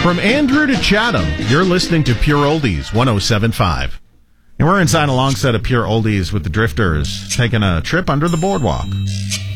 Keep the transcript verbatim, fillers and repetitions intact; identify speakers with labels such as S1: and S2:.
S1: From Andrew to Chatham, you're listening to Pure Oldies one oh seven point five. And we're inside a long set of Pure Oldies with the Drifters, taking a trip under the boardwalk.